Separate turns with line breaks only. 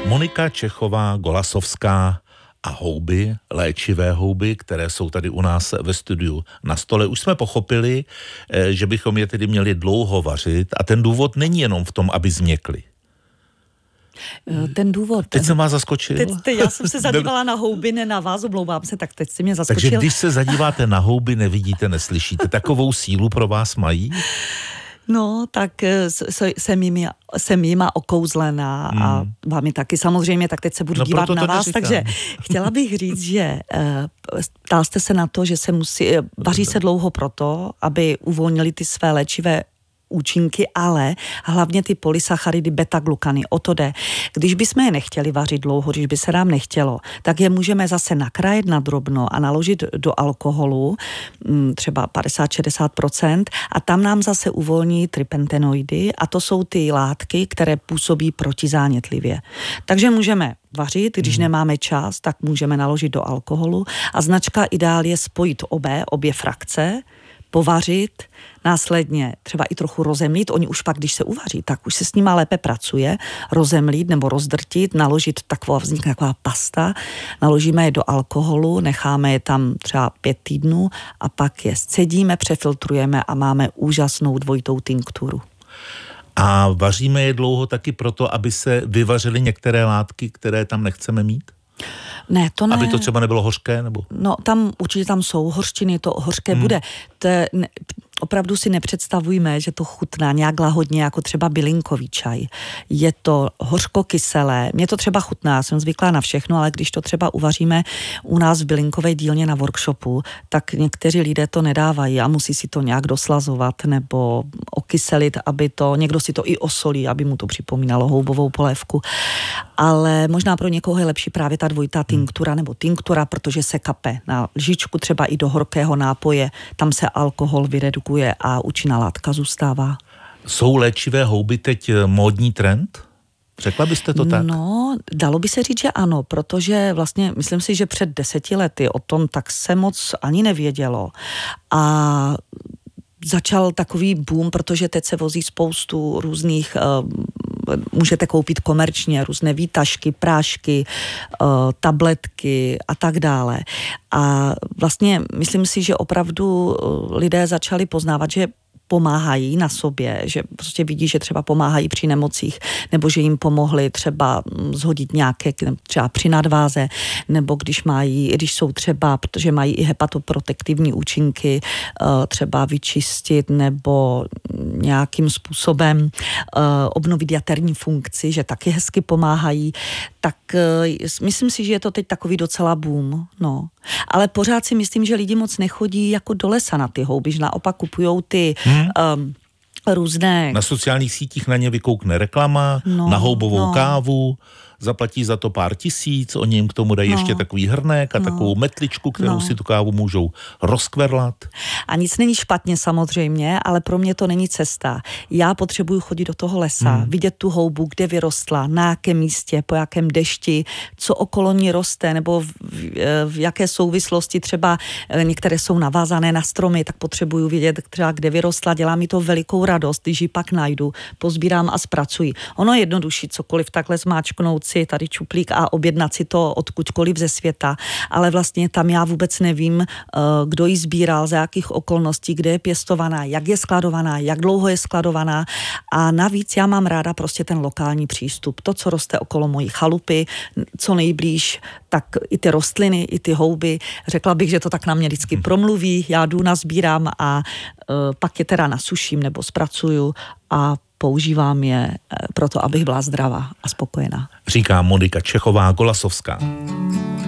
Monika Čechová, Golasovská a houby, léčivé houby, které jsou tady u nás ve studiu na stole. Už jsme pochopili, že bychom je tedy měli dlouho vařit a ten důvod není jenom v tom, aby změkly.
Ten důvod...
Teď jsem vás zaskočil.
Já jsem se zadívala na houby, ne na vás, omlouvám se, tak teď jsi mě zaskočil.
Takže když se zadíváte na houby, nevidíte, neslyšíte. Takovou sílu pro vás mají?
No, tak jsem jima okouzlená a vámi taky samozřejmě, tak teď se budu dívat na vás.
neříkám.
Takže chtěla bych říct, že ptal jste se na to, že se vaří se dlouho proto, aby uvolnili ty své léčivé účinky, ale hlavně ty polysacharidy beta-glukany, o to jde. Když bychom je nechtěli vařit dlouho, když by se nám nechtělo, tak je můžeme zase nakrájet na drobno a naložit do alkoholu, třeba 50-60%, a tam nám zase uvolní tripentenoidy a to jsou ty látky, které působí protizánětlivě. Takže můžeme vařit, když nemáme čas, tak můžeme naložit do alkoholu a značka Ideál je spojit obě frakce, povařit, následně třeba i trochu rozemlít. Oni už pak, když se uvaří, tak už se s nima lépe pracuje. Rozemlít nebo rozdrtit, naložit vznikne taková pasta, naložíme je do alkoholu, necháme je tam třeba 5 týdnů a pak je scedíme, přefiltrujeme a máme úžasnou dvojitou tinkturu.
A vaříme je dlouho taky proto, aby se vyvařily některé látky, které tam nechceme mít?
Ne, to ne.
Aby to třeba nebylo hořké, nebo?
No, určitě tam jsou hořčiny, to hořké bude. Opravdu si nepředstavujme, že to chutná nějak lahodně, jako třeba bylinkový čaj. Je to hořkokyselé. Mně to třeba chutná, jsem zvyklá na všechno, ale když to třeba uvaříme u nás v bylinkové dílně na workshopu, tak někteří lidé to nedávají a musí si to nějak doslazovat nebo okyselit, někdo si to i osolí, aby mu to připomínalo houbovou polévku. Ale možná pro někoho je lepší právě ta dvojitá tinktura nebo tinktura, protože se kape na lžičku třeba i do horkého nápoje, tam se alkohol vyredukuje a účinná látka zůstává.
Jsou léčivé houby teď módní trend? Řekla byste to tak?
No, dalo by se říct, že ano, protože vlastně myslím si, že před 10 lety o tom tak se moc ani nevědělo. A začal takový boom, protože teď se vozí spoustu různých, můžete koupit komerčně, různé výtažky, prášky, tabletky a tak dále. A vlastně myslím si, že opravdu lidé začali poznávat, že pomáhají na sobě, že prostě vidí, že třeba pomáhají při nemocích, nebo že jim pomohli třeba zhodit nějaké, třeba při nadváze, nebo když jsou třeba, protože mají i hepatoprotektivní účinky, třeba vyčistit nebo nějakým způsobem obnovit jaterní funkci, že taky hezky pomáhají, tak myslím si, že je to teď takový docela boom, no. Ale pořád si myslím, že lidi moc nechodí jako do lesa na ty houby, že naopak kupujou ty různé...
Na sociálních sítích na ně vykoukne reklama, na houbovou kávu, zaplatí za to pár tisíc, oni jim k tomu dají ještě takový hrnek a takovou metličku, kterou si tu kávu můžou rozkverlat.
A nic není špatně samozřejmě, ale pro mě to není cesta. Já potřebuju chodit do toho lesa, vidět tu houbu, kde vyrostla, na jakém místě, po jakém dešti, co okolo ní roste, nebo v jaké souvislosti, třeba některé jsou navázané na stromy, tak potřebuju vidět třeba, kde vyrostla, dělá mi to velikou radost, když ji pak najdu, pozbírám a zpracuji. Ono je jednodušší cokoliv takhle zmáčknout si tady čuplík a objednat si to odkudkoliv ze světa, ale vlastně tam já vůbec nevím, kdo ji sbíral, za jakých okolností, kde je pěstovaná, jak je skladovaná, jak dlouho je skladovaná a navíc já mám ráda prostě ten lokální přístup. To, co roste okolo mojí chalupy, co nejblíž, tak i ty rostliny, i ty houby, řekla bych, že to tak na mě vždycky promluví, já jdu nazbírám a pak je teda nasuším nebo zpracuju a používám je proto, abych byla zdravá a spokojená.
Říká Monika Čechová, Golasovská.